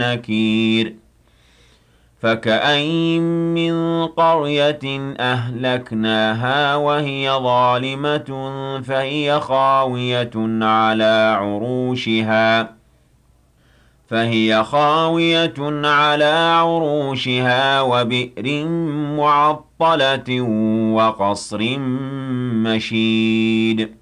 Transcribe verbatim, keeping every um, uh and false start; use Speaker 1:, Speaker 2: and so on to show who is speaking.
Speaker 1: نكير فكأين من قرية أهلكناها وهي ظالمة فهي خاوية على عروشها فهي خاوية على عروشها وبئر معطلة وقصر مشيد